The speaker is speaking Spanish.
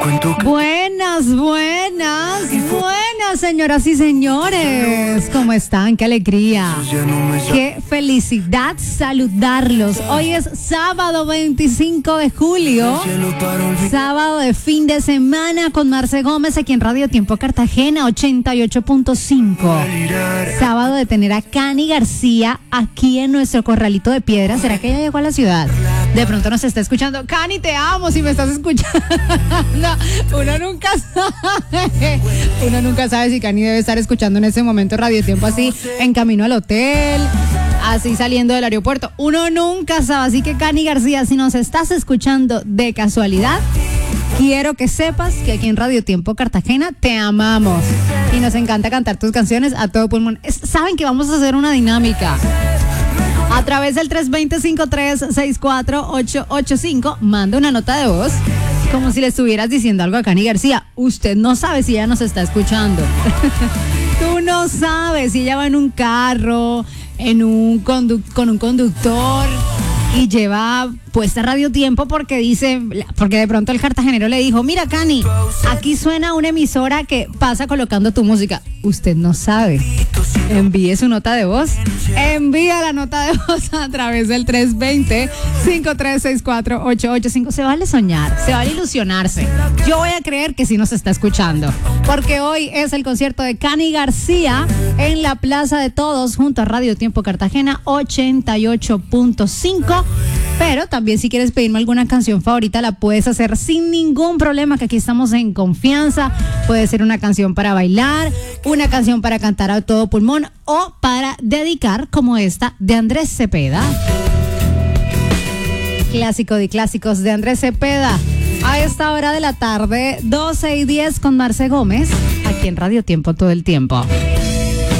Buenas, señoras y señores. ¿Cómo están? ¡Qué alegría! ¡Qué felicidad saludarlos! Hoy es sábado 25 de julio, sábado de fin de semana con Marce Gómez aquí en Radio Tiempo Cartagena 88.5. Sábado de tener a Cani García aquí en nuestro corralito de piedra. ¿Será que ella llegó a la ciudad? De pronto nos está escuchando. Cani, te amo si me estás escuchando. Uno nunca sabe. Uno nunca sabe si Cani debe estar escuchando en ese momento Radio Tiempo así en camino al hotel, así saliendo del aeropuerto. Uno nunca sabe. Así que Cani García, si nos estás escuchando de casualidad, quiero que sepas que aquí en Radio Tiempo Cartagena te amamos y nos encanta cantar tus canciones a todo pulmón. Saben que vamos a hacer una dinámica. A través del 320-5364-885, manda una nota de voz como si le estuvieras diciendo algo a Cani García. Usted no sabe si ella nos está escuchando. Tú no sabes si ella va en un carro, con un conductor y lleva puesta Radio Tiempo porque de pronto el cartagenero le dijo: mira, Cani, aquí suena una emisora que pasa colocando tu música. Usted no sabe. Envíe su nota de voz. Envía la nota de voz a través del 320-5364-885. Se vale soñar, se vale ilusionarse. Yo voy a creer que sí nos está escuchando, porque hoy es el concierto de Cani García en la Plaza de Todos junto a Radio Tiempo Cartagena 88.5. Pero también si quieres pedirme alguna canción favorita la puedes hacer sin ningún problema, que aquí estamos en confianza. Puede ser una canción para bailar, una canción para cantar a todo pulmón o para dedicar, como esta de Andrés Cepeda. Clásico de clásicos de Andrés Cepeda. A esta hora de la tarde, 12:10 con Marce Gómez, aquí en Radio Tiempo todo el tiempo.